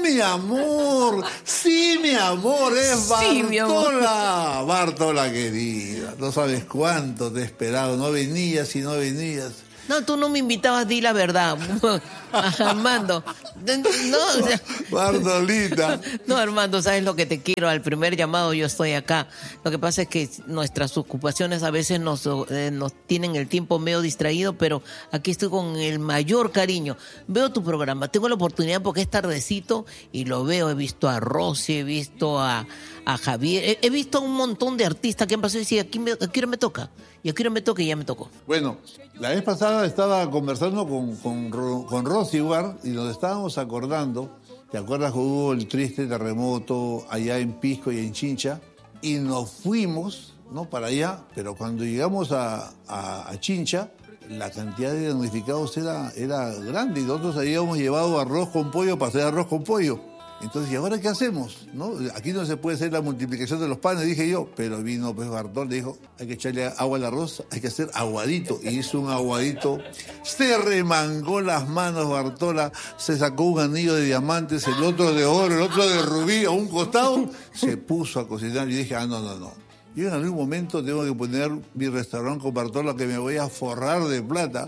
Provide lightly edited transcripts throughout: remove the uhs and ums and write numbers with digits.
mi amor! ¡Sí, mi amor! ¡Es Sí, mi amor. Bartola! Bartola querida, no sabes cuánto te he esperado. No venías y no venías. No, tú no me invitabas, di la verdad. Armando. No, o sea, Bartolita. no, Armando, sabes lo que te quiero. Al primer llamado yo estoy acá. Lo que pasa es que nuestras ocupaciones a veces nos tienen el tiempo medio distraído, pero aquí estoy con el mayor cariño. Veo tu programa, tengo la oportunidad porque es tardecito y lo veo. He visto a Rosy, he visto a Javier, he visto a un montón de artistas que han pasado y dicen, aquí no me toca. Y aquí no me toca y ya me tocó. Bueno, la vez pasada estaba conversando con Rosy Ugar y nos estábamos acordando, ¿te acuerdas que hubo el triste terremoto allá en Pisco y en Chincha? Y nos fuimos, ¿no?, para allá, pero cuando llegamos a Chincha, la cantidad de damnificados era grande y nosotros habíamos llevado arroz con pollo para hacer arroz con pollo. Entonces, ¿y ahora qué hacemos? ¿No? Aquí no se puede hacer la multiplicación de los panes, dije yo, pero vino pues Bartol, dijo, hay que echarle agua al arroz, hay que hacer aguadito, y hizo un aguadito, se remangó las manos Bartola, se sacó un anillo de diamantes, el otro de oro, el otro de rubí, a un costado, se puso a cocinar y dije, no. Yo en algún momento tengo que poner mi restaurante con Bartola que me voy a forrar de plata.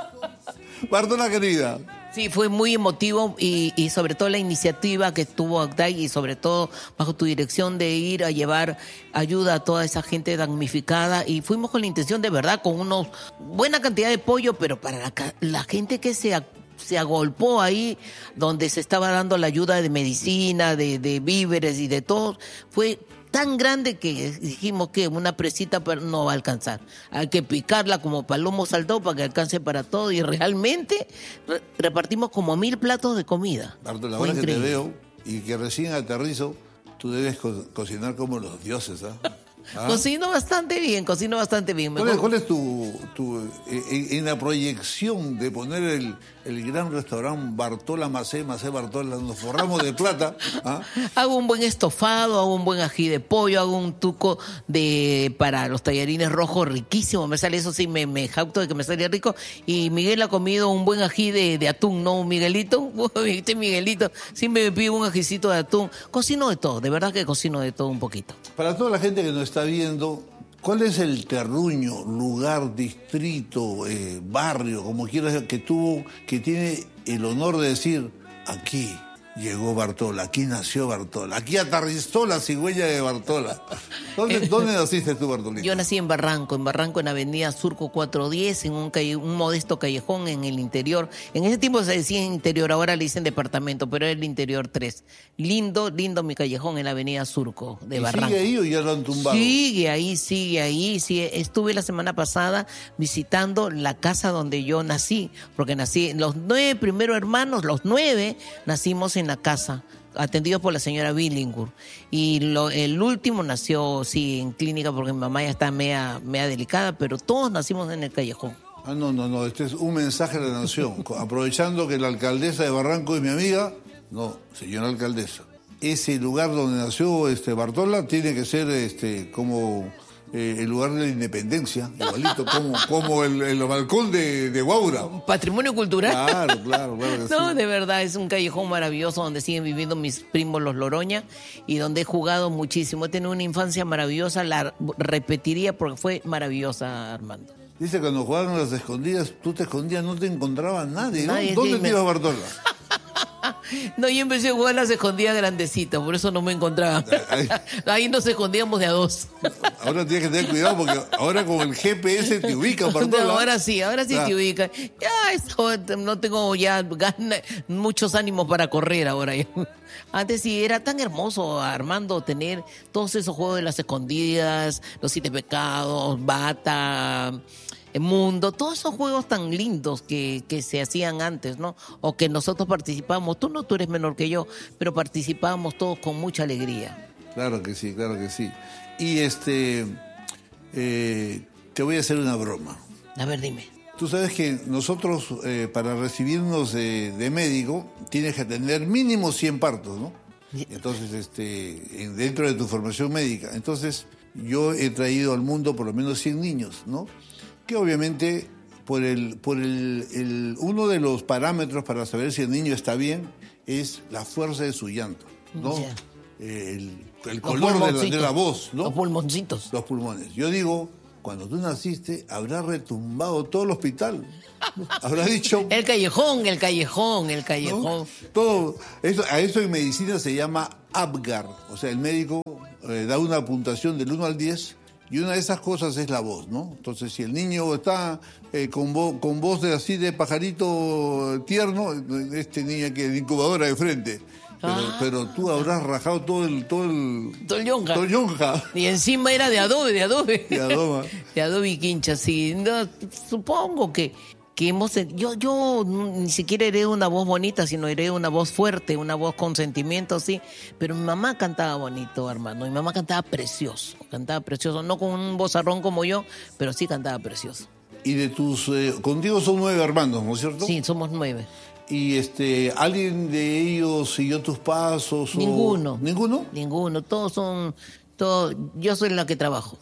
Bartola querida. Sí, fue muy emotivo y sobre todo la iniciativa que tuvo Agday y sobre todo bajo tu dirección de ir a llevar ayuda a toda esa gente damnificada y fuimos con la intención de verdad, con una buena cantidad de pollo, pero para la gente que se agolpó ahí donde se estaba dando la ayuda de medicina, de víveres y de todo, fue tan grande que dijimos que una presita no va a alcanzar. Hay que picarla como palomo saltado para que alcance para todo y realmente repartimos como 1000 platos de comida. Bartola, ahora que te veo y que recién aterrizo, tú debes cocinar como los dioses, ¿ah? ¿Ah? Cocino bastante bien. ¿Cuál es tu en la proyección de poner el gran restaurante Bartola Macé Bartola, nos forramos de plata? ¿Ah? Hago un buen estofado, hago un buen ají de pollo, hago un tuco para los tallarines rojos riquísimo, me sale eso sí, me jacto de que me sale rico. Y Miguel ha comido un buen ají de atún, ¿no, Miguelito? Este Miguelito siempre me pide un ajicito de atún. Cocino de todo, de verdad que cocino de todo un poquito. Para toda la gente que nos está viendo, ¿cuál es el terruño, lugar, distrito, barrio, como quieras, que tiene el honor de decir, aquí llegó Bartola, aquí nació Bartola, aquí aterrizó la cigüeña de Bartola? ¿Dónde naciste tú, Bartolita? Yo nací en Barranco en Avenida Surco 410, en un modesto callejón en el interior. En ese tiempo se decía interior, ahora le dicen departamento, pero era el interior 3. Lindo mi callejón en la Avenida Surco de Barranco. ¿Sigue ahí o ya lo han tumbado? Sigue ahí. Sí, estuve la semana pasada visitando la casa donde yo nací, porque nací, los 9 primeros hermanos, los 9, nacimos en la casa, atendidos por la señora Billingur. Y el último nació, sí, en clínica porque mi mamá ya está media delicada, pero todos nacimos en el callejón. No, este es un mensaje a la nación. Aprovechando que la alcaldesa de Barranco es mi amiga, no, señora alcaldesa, ese lugar donde nació Bartola tiene que ser como el lugar de la independencia, igualito, como el balcón de Guaura. Patrimonio cultural. Claro que No, sí. de verdad, es un callejón maravilloso donde siguen viviendo mis primos los Loroña y donde he jugado muchísimo. He tenido una infancia maravillosa, la repetiría porque fue maravillosa, Armando. Dice que cuando jugaban las escondidas, tú te escondías, no te encontraba nadie, ¿no? Nadie, ¿Dónde te ibas, Bartola? No, yo empecé a jugar las escondidas grandecitas, por eso no me encontraban. Ahí nos escondíamos de a 2. Ahora tienes que tener cuidado porque ahora con el GPS te ubican, Bartola. No, ahora sí te ubican. No tengo ya muchos ánimos para correr ahora. Antes sí era tan hermoso, Armando, tener todos esos juegos de las escondidas, los 7 pecados, Bata, Mundo, todos esos juegos tan lindos que se hacían antes, ¿no? O que nosotros participábamos. Tú eres menor que yo, pero participábamos todos con mucha alegría. Claro que sí. Y te voy a hacer una broma. A ver, dime. Tú sabes que nosotros, para recibirnos de médico, tienes que atender mínimo 100 partos, ¿no? Entonces, dentro de tu formación médica. Entonces, yo he traído al mundo por lo menos 100 niños, ¿no? Que obviamente uno de los parámetros para saber si el niño está bien es la fuerza de su llanto, ¿no? Ya. El color de la voz, ¿no? Los pulmoncitos. Los pulmones. Yo digo, cuando tú naciste, habrá retumbado todo el hospital. Habrá dicho... El callejón. ¿no? Todo a eso en medicina se llama Apgar. O sea, el médico da una puntuación del 1 al 10 y una de esas cosas es la voz, ¿no? Entonces, si el niño está con voz así de pajarito tierno, este niño que es de incubadora de frente. Pero tú habrás rajado todo el yonja. Y encima era de adobe. De adobe. De adobe y quincha, sí. No, supongo que hemos... Yo ni siquiera heredé una voz bonita, sino heredé una voz fuerte, una voz con sentimiento, sí. Pero mi mamá cantaba bonito, hermano. Mi mamá cantaba precioso, no con un vozarrón como yo, pero sí cantaba precioso. Y de contigo son 9 hermanos, ¿no es cierto? Sí, somos 9. ¿Y alguien de ellos siguió tus pasos? Ninguno. ¿Ninguno? Ninguno. Yo soy la que trabajo.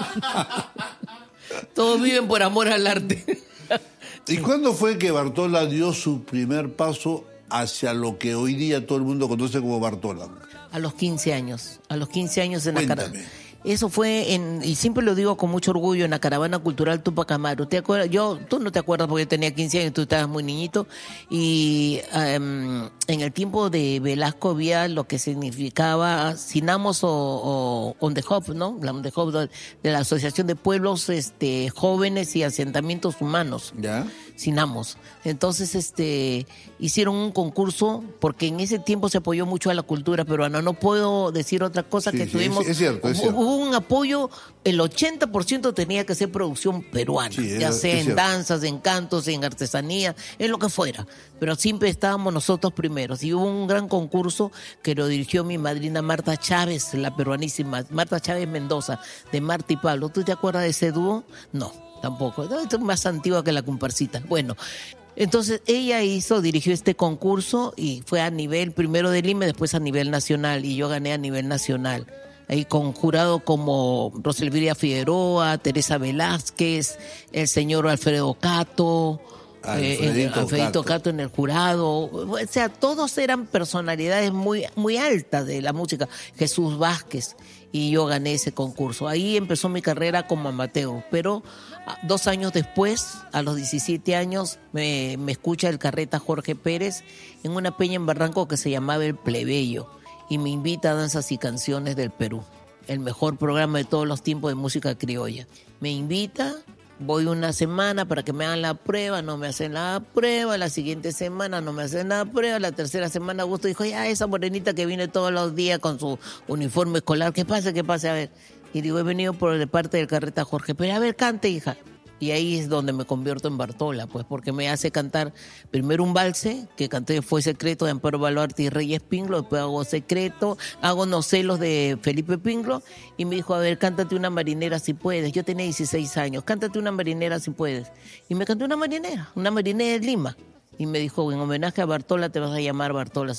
Todos viven por amor al arte. ¿Y cuándo fue que Bartola dio su primer paso hacia lo que hoy día todo el mundo conoce como Bartola? A los 15 años. A los 15 años en la caravana. Eso fue y siempre lo digo con mucho orgullo, en la Caravana Cultural Tupac Amaru. ¿Te acuerdas? Tú no te acuerdas porque yo tenía 15 años, tú estabas muy niñito. Y en el tiempo de Velasco había lo que significaba Sinamos o On the Hop, ¿no? La On the Hop de la Asociación de Pueblos Jóvenes y Asentamientos Humanos. ¿Ya? Sinamos. Entonces, hicieron un concurso porque en ese tiempo se apoyó mucho a la cultura peruana. No puedo decir otra cosa que tuvimos. Es cierto. Hubo un apoyo, el 80% tenía que ser producción peruana, ya sea en danzas, en cantos, en artesanía, en lo que fuera. Pero siempre estábamos nosotros primeros. Y hubo un gran concurso que lo dirigió mi madrina Marta Chávez, la peruanísima, Marta Chávez Mendoza, de Marta y Pablo. ¿Tú te acuerdas de ese dúo? No. Tampoco, es más antigua que la comparsita. Bueno, entonces ella dirigió este concurso y fue a nivel primero de Lima, después a nivel nacional, y yo gané a nivel nacional. Ahí con jurado como Roselviria Figueroa, Teresa Velázquez, el señor Alfredo Cato, Alfredito Cato en el jurado. O sea, todos eran personalidades muy, muy altas de la música. Jesús Vázquez. Y yo gané ese concurso. Ahí empezó mi carrera como amateur, pero 2 años después, a los 17 años, me escucha el carreta Jorge Pérez en una peña en Barranco que se llamaba El Plebeyo y me invita a Danzas y Canciones del Perú, el mejor programa de todos los tiempos de música criolla. Me invita, voy una semana para que me hagan la prueba, no me hacen la prueba, la siguiente semana no me hacen la prueba, la tercera semana Augusto dijo, ya esa morenita que viene todos los días con su uniforme escolar, ¿qué pasa? A ver. Y digo, he venido por de parte del carreta Jorge, pero a ver, cante, hija. Y ahí es donde me convierto en Bartola, pues, porque me hace cantar primero un valse, que canté Fue Secreto de Amparo Baluarte y Reyes Pinglo, después hago Secreto, hago No celos de Felipe Pinglo, y me dijo, a ver, cántate una marinera si puedes. Yo tenía 16 años, cántate una marinera si puedes. Y me canté una marinera de Lima. Y me dijo, en homenaje a Bartola te vas a llamar Bartola.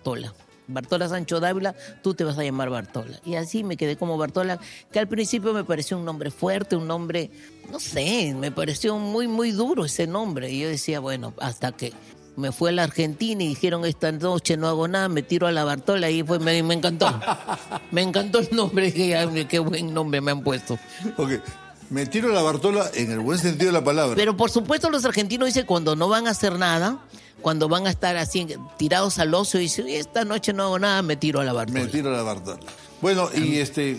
Bartola Sancho Dávila, tú te vas a llamar Bartola. Y así me quedé como Bartola, que al principio me pareció un nombre fuerte, un nombre, no sé, me pareció muy, muy duro ese nombre. Y yo decía, bueno, hasta que me fui a la Argentina y dijeron, esta noche no hago nada, me tiro a la Bartola y me encantó. Me encantó el nombre, dije, qué buen nombre me han puesto. Ok. Me tiro a la Bartola en el buen sentido de la palabra. Pero por supuesto los argentinos dicen cuando no van a hacer nada, cuando van a estar así tirados al ocio, dicen, esta noche no hago nada, me tiro a la Bartola. Me tiro a la Bartola. Bueno, y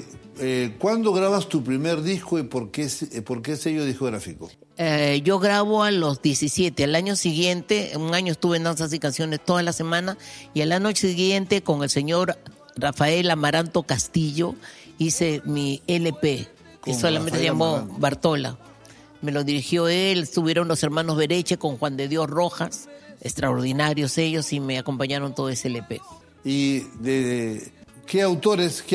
¿cuándo grabas tu primer disco y por qué sello discográfico? Yo grabo a los 17. Al año siguiente, un año estuve en Danzas y Canciones toda la semana, y al año siguiente con el señor Rafael Amaranto Castillo hice mi LP. Y solamente se llamó Bartola. Me lo dirigió él, estuvieron los hermanos Bereche con Juan de Dios Rojas, extraordinarios ellos, y me acompañaron todo ese LP. ¿Y qué autores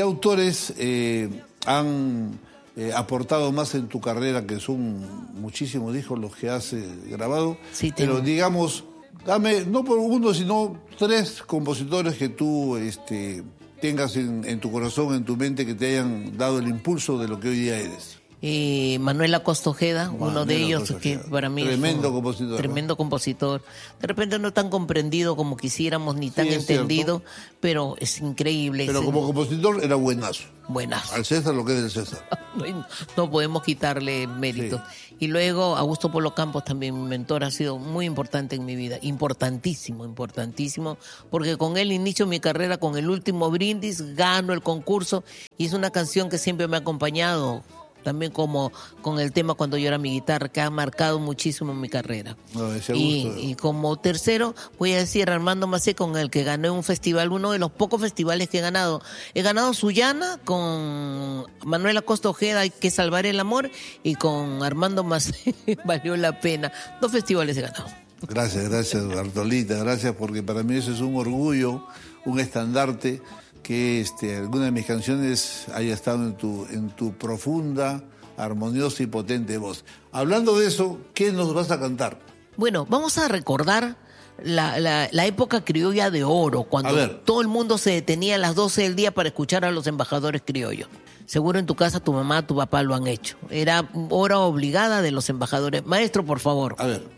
han aportado más en tu carrera, que son muchísimos discos los que has grabado? Sí, pero digamos, dame, no por uno, sino 3 compositores que tú tengas en tu corazón, en tu mente, que te hayan dado el impulso de lo que hoy día eres. Manuel Acosta Ojeda, uno de ellos que para mí tremendo es compositor, tremendo compositor. De repente no tan comprendido como quisiéramos ni tan entendido, pero es increíble. Pero como compositor era buenazo. Buenazo. Al César lo que es del César. No podemos quitarle méritos. Sí. Y luego Augusto Polo Campos, también mi mentor, ha sido muy importante en mi vida. Importantísimo, porque con él inicio mi carrera con El Último Brindis, gano el concurso y es una canción que siempre me ha acompañado. También como con el tema Cuando llora mi guitarra, que ha marcado muchísimo mi carrera. No, y como tercero voy a decir Armando Macé, con el que gané un festival, uno de los pocos festivales que he ganado. He ganado Sullana con Manuel Acosta Ojeda, Hay que salvar el amor, y con Armando Macé, Valió la pena. 2 festivales he ganado. Gracias Bartolita, gracias, porque para mí eso es un orgullo, un estandarte, que alguna de mis canciones haya estado en tu profunda, armoniosa y potente voz. Hablando de eso, ¿qué nos vas a cantar? Bueno, vamos a recordar la época criolla de oro, cuando todo el mundo se detenía a las 12 del día para escuchar a los embajadores criollos. Seguro en tu casa tu mamá, tu papá lo han hecho. Era hora obligada de los embajadores. Maestro, por favor. A ver.